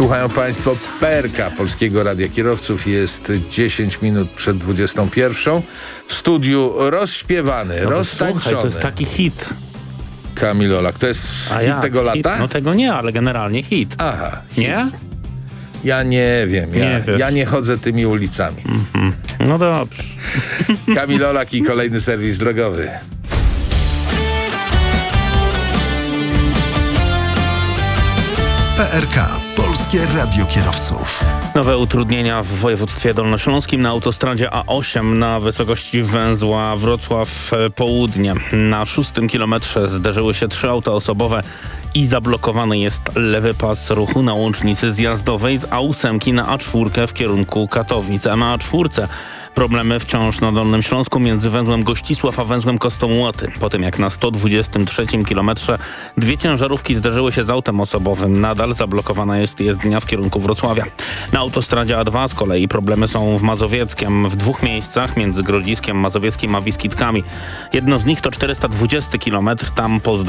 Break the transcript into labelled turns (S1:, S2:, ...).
S1: Słuchają Państwo PRK Polskiego Radia Kierowców. Jest 10 minut przed 21. W studiu rozśpiewany, roztańczony.
S2: Słuchaj, to jest taki hit.
S1: Kamil Olak. To jest hit tego lata?
S2: No tego nie, ale generalnie hit.
S1: Aha. Hit.
S2: Nie?
S1: Ja nie wiem. Ja nie chodzę tymi ulicami.
S2: No dobrze.
S1: Kamil Olak i kolejny serwis drogowy.
S3: PRK. Polskie Radio Kierowców.
S2: Nowe utrudnienia w województwie dolnośląskim na autostradzie A8 na wysokości węzła Wrocław Południe. Na 6 kilometrze zderzyły się 3 auta osobowe i zablokowany jest lewy pas ruchu na łącznicy zjazdowej z A8 na A4 w kierunku Katowic. A na A4 problemy wciąż na Dolnym Śląsku między węzłem Gościsław a węzłem Kostomułaty. Po tym jak na 123 kilometrze 2 ciężarówki zderzyły się z autem osobowym, nadal zablokowana jest jezdnia w kierunku Wrocławia. Na autostradzie A2 z kolei problemy są w Mazowieckiem w 2 miejscach między Grodziskiem Mazowieckim a Wiskitkami. Jedno z nich to 420 km, tam po